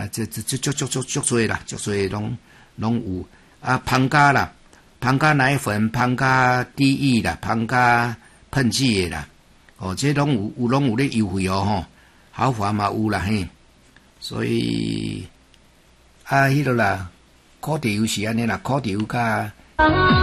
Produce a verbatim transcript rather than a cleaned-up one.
这这这足足足足多啦，足多拢拢有啊，芳加啦，芳加奶粉、芳加滴液啦、芳加喷剂的啦，哦，这拢有有拢有咧优惠哦吼，豪华嘛有啦嘿，所以啊，迄个啦，烤猪油是安尼啦，烤猪油甲。